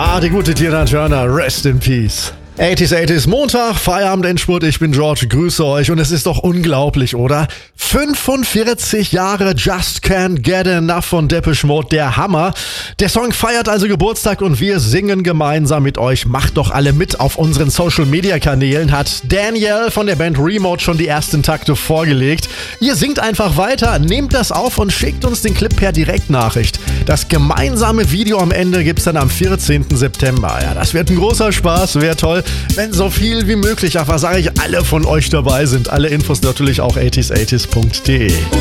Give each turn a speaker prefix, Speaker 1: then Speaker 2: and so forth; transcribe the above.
Speaker 1: Die gute Tina Turner, rest in peace. 80s Montag, Feierabendendspurt, ich bin George, grüße euch und es ist doch unglaublich, oder? 45 Jahre Just Can't Get Enough von Depeche Mode, der Hammer. Der Song feiert also Geburtstag und wir singen gemeinsam mit euch. Macht doch alle mit auf unseren Social-Media-Kanälen, hat Daniel von der Band Remote schon die ersten Takte vorgelegt. Ihr singt einfach weiter, nehmt das auf und schickt uns den Clip per Direktnachricht. Das gemeinsame Video am Ende gibt's dann am 14. September. Ja, das wird ein großer Spaß, wäre toll, wenn so viel wie möglich, alle von euch dabei sind. Alle Infos natürlich auch 80s80s.de.